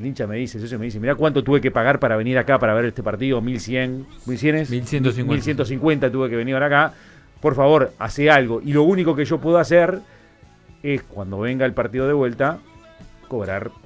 el hincha me dice, el socio me dice, mirá cuánto tuve que pagar para venir acá para ver este partido, 1100, ¿1100 es? 1150. 1150 tuve que venir acá. Por favor, hace algo. Y lo único que yo puedo hacer es, cuando venga el partido de vuelta, cobrar